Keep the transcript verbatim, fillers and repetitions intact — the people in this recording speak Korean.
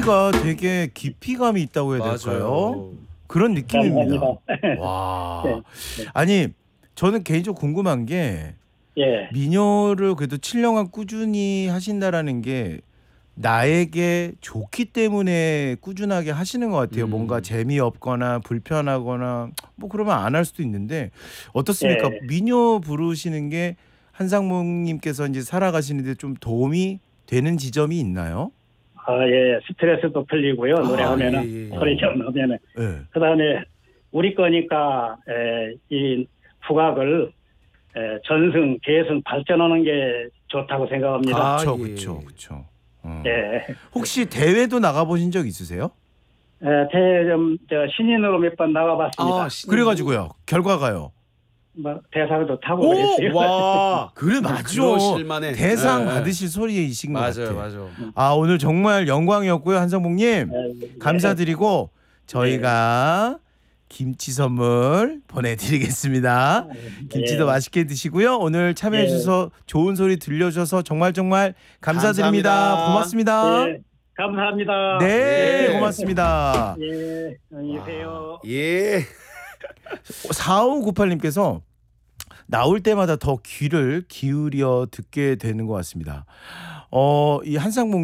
목소리가 되게 깊이감이 있다고 해야 될까요? 맞아요. 그런 느낌입니다. 감사합니다. 와. 네, 네. 아니 저는 개인적으로 궁금한 게 예, 민요를 그래도 칠 년간 꾸준히 하신다라는 게 나에게 좋기 때문에 꾸준하게 하시는 것 같아요. 음. 뭔가 재미없거나 불편하거나 뭐 그러면 안 할 수도 있는데 어떻습니까? 예. 민요 부르시는 게 한상봉님께서 이제 살아가시는데 좀 도움이 되는 지점이 있나요? 아, 예, 스트레스도 풀리고요. 노래하면은 예, 예, 예. 소리 좀 나면은. 네. 그다음에 우리 거니까 에, 이 국악을 에, 전승, 계승 발전하는 게 좋다고 생각합니다. 아, 그렇죠, 예. 그렇죠, 그렇죠. 어. 예, 혹시 대회도 나가보신 적 있으세요? 에, 대, 좀, 저, 신인으로 몇 번 나가봤습니다. 아, 신인. 그래가지고요. 결과가요. 뭐, 대상도 타고 오, 그랬어요. 와. 그래 맞죠. 그러실만해. 대상 네. 받으실 소리이신 것 맞아요, 같아요. 맞아요. 아 오늘 정말 영광이었고요 한상봉님 예, 감사드리고 저희가 김치 선물 보내드리겠습니다. 김치도 예. 맛있게 드시고요. 오늘 참여해 예. 주셔서 좋은 소리 들려주셔서 정말 정말 감사드립니다. 감사합니다. 고맙습니다. 예, 감사합니다. 네, 예. 고맙습니다. 예, 안녕히 계세요. 예. 사오구팔님께서 나올 때마다 더 귀를 기울여 듣게 되는 것 같습니다. 어, 이 한상봉